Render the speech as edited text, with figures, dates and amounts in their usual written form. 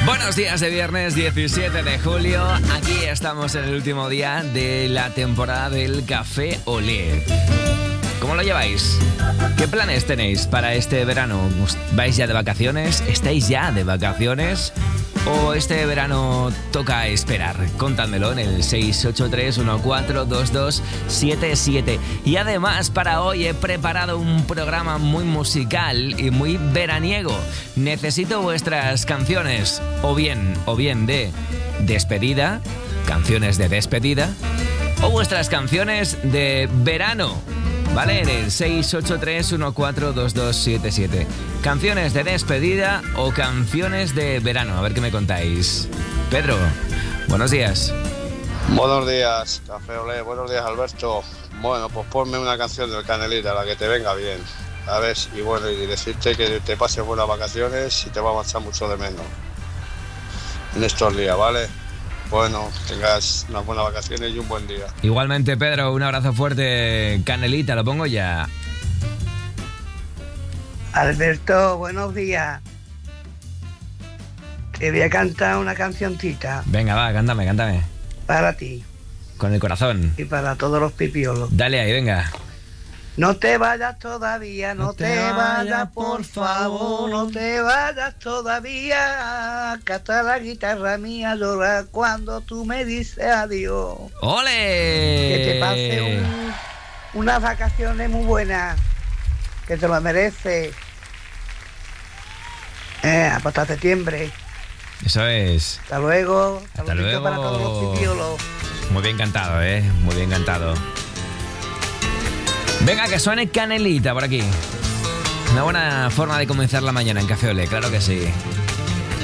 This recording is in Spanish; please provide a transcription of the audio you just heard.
Buenos días de viernes 17 de julio. Aquí estamos en el último día de la temporada del Café Olé. ¿Cómo lo lleváis? ¿Qué planes tenéis para este verano? ¿Vais ya de vacaciones? ¿Estáis ya de vacaciones? ¿O este verano toca esperar? Contádmelo en el 683142277. Y además para hoy he preparado un programa muy musical y muy veraniego. Necesito vuestras canciones o bien de despedida, canciones de despedida, o vuestras canciones de verano. ¿Vale? En el 683142277. Canciones de despedida o canciones de verano. A ver qué me contáis. Pedro, buenos días. Buenos días, Café Olé. Buenos días, Alberto. Bueno, pues ponme una canción del Canelita, la que te venga bien. A ver, y bueno, y decirte que te pases buenas vacaciones y te va a echar mucho de menos en estos días, ¿vale? Bueno, tengas unas buenas vacaciones y un buen día. Igualmente, Pedro, un abrazo fuerte. Canelita, lo pongo ya. Alberto, buenos días. Te voy a cantar una cancioncita. Venga, va, cántame. Para ti. Con el corazón. Y para todos los pipiolos. Dale ahí, venga. No te vayas todavía, no te vayas, por favor, no te vayas todavía. Cata la guitarra mía, llora cuando tú me dices adiós. ¡Ole! Que te pase unas vacaciones muy buenas, que te lo mereces. Hasta septiembre. Eso es. Hasta luego. Hasta luego. Para todos los pipiolos. Muy bien cantado, muy bien cantado. Venga, que suene Canelita por aquí. Una buena forma de comenzar la mañana en Café Olé, claro que sí.